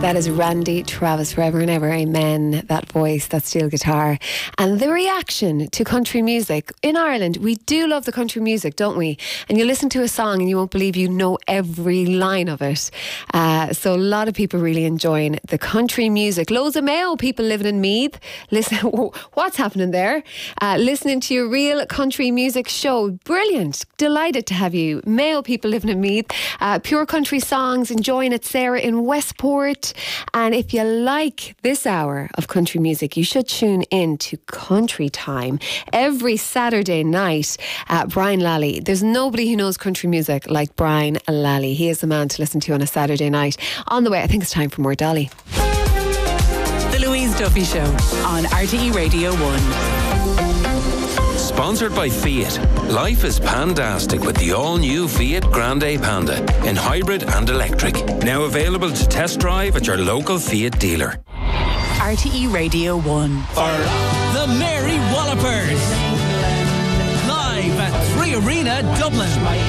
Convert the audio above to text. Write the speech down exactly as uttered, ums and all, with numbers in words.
That is Randy Travis, forever and ever, amen. That voice, that steel guitar. And the reaction to country music. In Ireland, we do love the country music, don't we? And you listen to a song and you won't believe you know every line of it. Uh, so a lot of people really enjoying the country music. Loads of Mayo people living in Meath. Listen, what's happening there? Uh, listening to your real country music show. Brilliant. Delighted to have you. Mayo people living in Meath. Uh, pure country songs, enjoying it, Sarah, in Westport. And if you like this hour of country music, you should tune in to Country Time every Saturday night. Uh, Brian Lally. There's nobody who knows country music like Brian Lally. He is the man to listen to on a Saturday night. On the way, I think it's time for more Dolly. The Louise Duffy Show on R T E Radio one. Sponsored by Fiat. Life is pandastic with the all-new Fiat Grande Panda in hybrid and electric. Now available to test drive at your local Fiat dealer. R T E Radio one. For the Mary Wallopers. Live at Three Arena, Dublin.